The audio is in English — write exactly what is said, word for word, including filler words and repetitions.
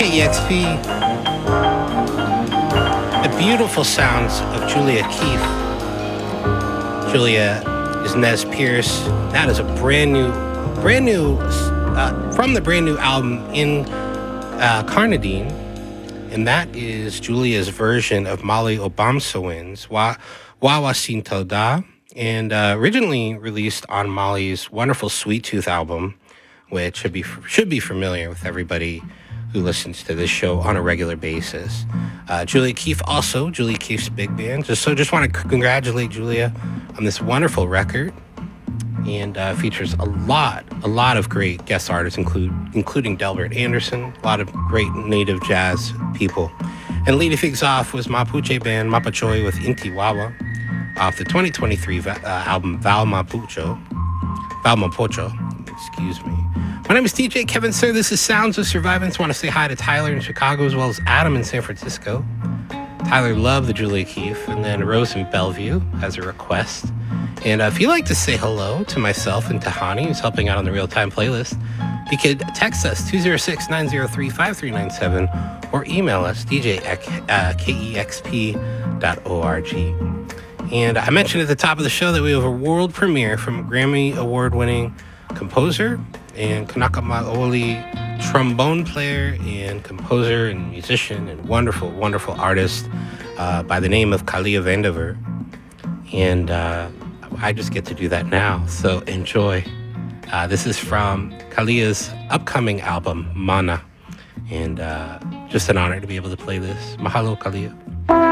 E X P. The beautiful sounds of Julia Keith. Julia is Nez Perce. That is a brand new, brand new, uh, from the brand new album in uh, Carnadine. And that is Julia's version of Molly Obamsawin's Wa Wawa Sinto Da. And uh, originally released on Molly's wonderful Sweet Tooth album, which should be should be familiar with everybody who listens to this show on a regular basis. Uh, Julia Keith also, Julia Keith's big band. Just, so just want to congratulate Julia on this wonderful record. And uh, features a lot, a lot of great guest artists, include, including Delbert Anderson, a lot of great native jazz people. And leading things off was Mapuche band Mapachoy with Inti Wawa off the twenty twenty-three uh, album Val Mapucho. Val Mapocho, excuse me. My name is D J Kevin Sir. This is Sounds of Survivance. I want to say hi to Tyler in Chicago as well as Adam in San Francisco. Tyler loved the Julia Keith, and then Rose in Bellevue has a request. And uh, if you'd like to say hello to myself and Tahani, who's helping out on the Real Time playlist, you could text us two oh six, nine oh three, five three nine seven or email us d j at k e x p dot org. And I mentioned at the top of the show that we have a world premiere from Grammy Award-winning composer and Kanaka Maoli trombone player and composer and musician and wonderful, wonderful artist uh, by the name of Kalia Vandiver. And uh, I just get to do that now, so enjoy. Uh, this is from Kalia's upcoming album, Mana. And uh, just an honor to be able to play this. Mahalo, Kalia.